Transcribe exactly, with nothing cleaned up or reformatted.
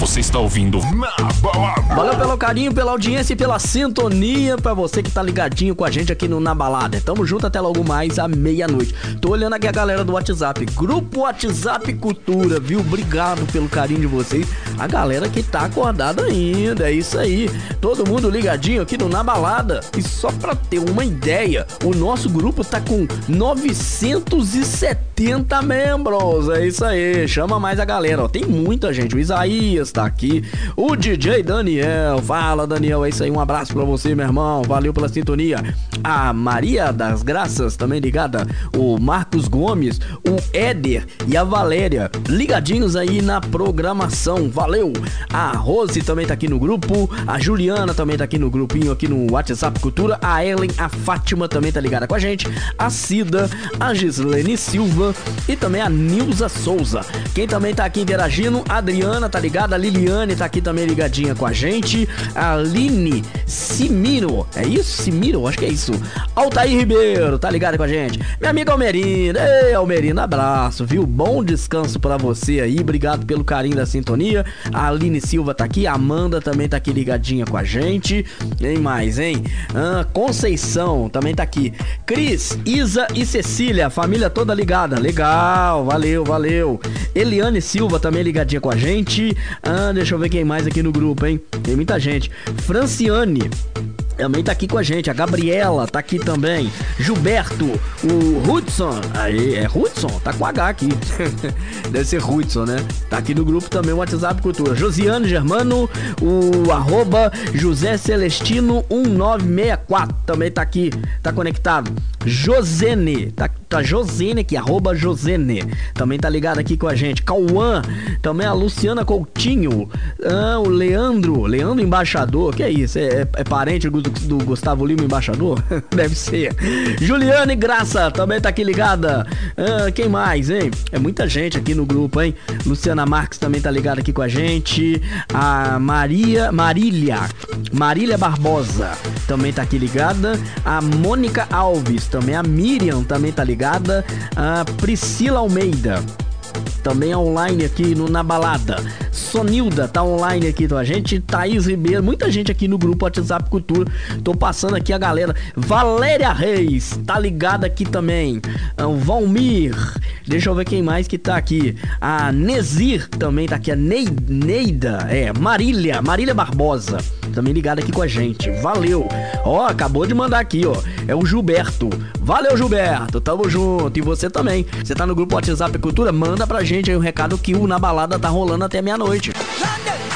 Você está ouvindo Na Balada. Valeu pelo carinho, pela audiência e pela sintonia pra você que tá ligadinho com a gente aqui no Na Balada. Tamo junto até logo mais à meia-noite. Tô olhando aqui a galera do WhatsApp, Grupo WhatsApp Cultura, viu? Obrigado pelo carinho de vocês. A galera que tá acordada ainda, é isso aí. Todo mundo ligadinho aqui no Na Balada. E só pra ter uma ideia, o nosso grupo tá com novecentos e setenta membros. É isso aí, chama mais a galera, ó. Tem muita gente, o Isaías tá aqui, o D J Daniel, fala Daniel, é isso aí, um abraço pra você, meu irmão, valeu pela sintonia. A Maria das Graças também ligada, o Marcos Gomes, o Éder e a Valéria ligadinhos aí na programação, valeu. A Rose também tá aqui no grupo, a Juliana também tá aqui no grupinho, aqui no WhatsApp Cultura, a Ellen, a Fátima também tá ligada com a gente, a Cida, a Gislene Silva e também a Nilza Souza. Quem também tá aqui interagindo, a Adriana tá ligada, a Liliane tá aqui também ligadinha com a gente, a Aline Simiro, é isso? Simiro? Acho que é isso. Altair Ribeiro tá ligado com a gente. Minha amiga Almerina, ei Almerina, abraço, viu? Bom descanso pra você aí, obrigado pelo carinho da sintonia. A Aline Silva tá aqui, a Amanda também tá aqui ligadinha com a gente. Tem mais, hein? Ah, Conceição também tá aqui. Cris, Isa e Cecília, família toda ligada. Legal, valeu, valeu. Eliane Silva também ligadinha com a gente. Ah, deixa eu ver quem mais aqui no grupo, hein? Tem muita gente. Franciane também tá aqui com a gente, a Gabriela tá aqui também, Gilberto, o Hudson, aí é Hudson, tá com H aqui, deve ser Hudson, né? Tá aqui no grupo também o WhatsApp Cultura. Josiane Germano, o arroba José Celestino um nove seis quatro também tá aqui, tá conectado. Josene, tá, tá Josene aqui, arroba Josene, também tá ligado aqui com a gente. Cauã, também a Luciana Coutinho, ah, o Leandro, Leandro Embaixador, que é isso? É, é, é parente do, do Gustavo Lima Embaixador? Deve ser. Juliane Graça também tá aqui ligada. Ah, quem mais, hein? É muita gente aqui no grupo, hein? Luciana Marques também tá ligada aqui com a gente. A Maria, Marília, Marília Barbosa também tá aqui ligada. A Mônica Alves, também a Miriam também tá ligada. A Priscila Almeida também online aqui no Na Balada. Sonilda tá online aqui com a gente. Thaís Ribeiro, muita gente aqui no grupo WhatsApp Cultura. Tô passando aqui a galera. Valéria Reis tá ligada aqui também. O Valmir, deixa eu ver quem mais que tá aqui. A Nezir também tá aqui. A Neida, é, Marília, Marília Barbosa também ligada aqui com a gente. Valeu. Ó, acabou de mandar aqui, ó. É o Gilberto. Valeu, Gilberto. Tamo junto. E você também. Você tá no grupo WhatsApp Cultura? Manda pra gente aí um recado que o Na Balada tá rolando até meia-noite.